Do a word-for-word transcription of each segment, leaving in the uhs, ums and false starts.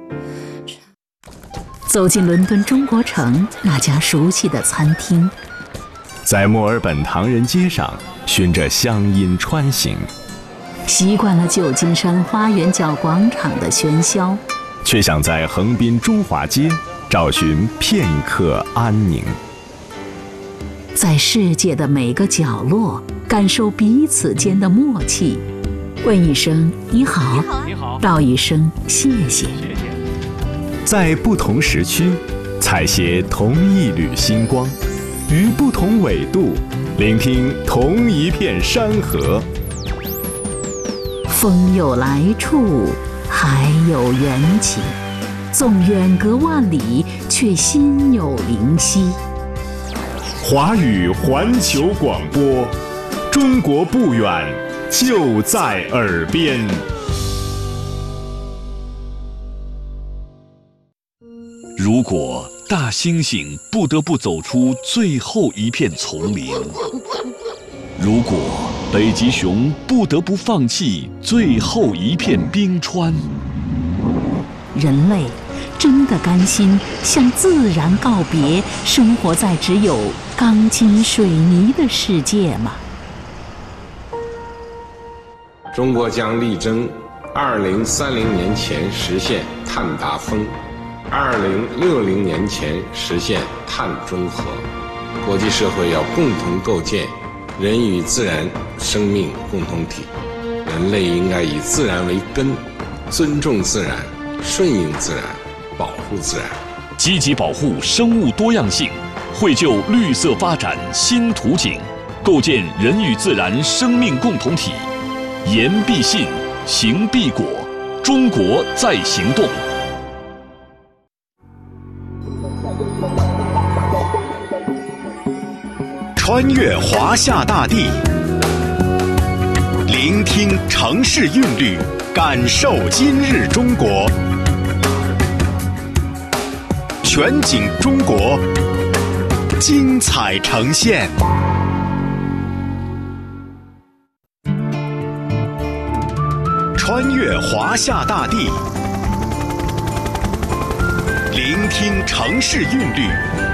走进伦敦中国城那家熟悉的餐厅， 在墨尔本唐人街上循着乡音穿行， 习惯了旧金山花园角广场的喧嚣， 却想在横滨中华街找寻片刻安宁。 在世界的每个角落感受彼此间的默契，问一声你好， 你好， 道一声谢谢。 在不同时区采撷同一缕星光，于不同纬度聆听同一片山河。 风有来处，海有缘起，纵远隔万里，却心有灵犀。 华语环球广播，中国不远，就在耳边。 如果大猩猩不得不走出最后一片丛林，如果北极熊不得不放弃最后一片冰川， 人类真的甘心向自然告别，生活在只有钢筋水泥的世界吗？ 中国将力争二零三零年前实现碳达峰，二零六零年前实现碳中和。国际社会要共同构建人与自然生命共同体，人类应该以自然为根，尊重自然，顺应自然，保护自然， 积极保护生物多样性，绘就绿色发展新图景，构建人与自然生命共同体。言必信，行必果，中国在行动。 穿越华夏大地，聆听城市韵律，感受今日中国。全景中国，精彩呈现。穿越华夏大地，聆听城市韵律，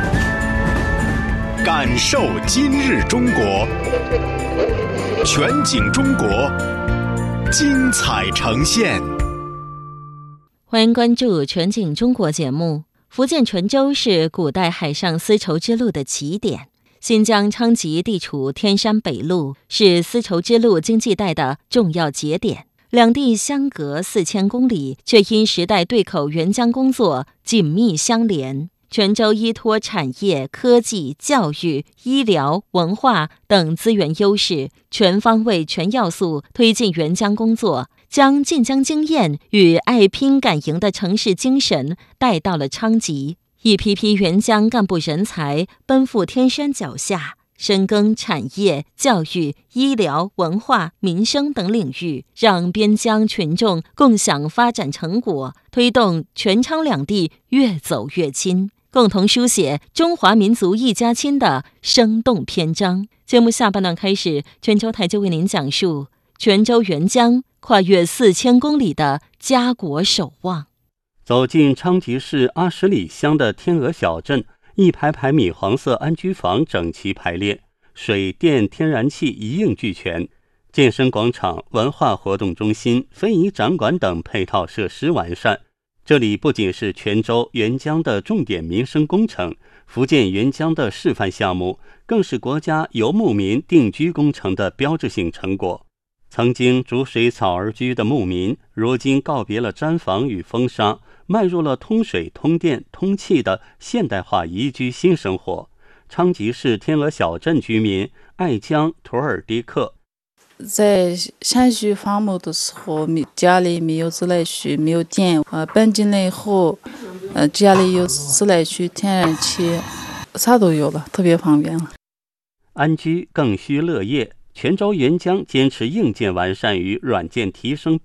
感受今日中国。全景中国，精彩呈现。 欢迎关注全景中国节目。福建泉州是古代海上丝绸之路的起点，新疆昌吉地处天山北麓，是丝绸之路经济带的重要节点。两地相隔四千公里，却因时代对口援疆工作紧密相连。泉州依托产业、科技、教育、医疗、文化等资源优势，全方位、全要素推进援疆工作，将晋江经验与爱拼敢赢的城市精神带到了昌吉。一批批援疆干部人才奔赴天山脚下，深耕产业、教育、医疗、文化、民生等领域，让边疆群众共享发展成果，推动全昌两地越走越亲，共同书写中华民族一家亲的生动篇章。节目下半段开始，泉州台就为您讲述泉州援疆跨越四千公里的家国守望。 走进昌吉市阿十里乡的天鹅小镇，一排排米黄色安居房整齐排列，水电天然气一应俱全，健身广场、文化活动中心、非遗展馆等配套设施完善。这里不仅是泉州援疆的重点民生工程，福建援疆的示范项目，更是国家游牧民定居工程的标志性成果。曾经逐水草而居的牧民，如今告别了毡房与风沙，迈入了通水、通电、通气的现代化宜居新生活。昌吉市天鹅小镇居民艾江图尔迪克， 在山区伐木的时候，家里没有自来水，没有电。呃，搬进来以后，呃，家里有自来水、天然气，啥都有了，特别方便了。 安居更需乐业。泉州援疆坚持硬件完善与软件提升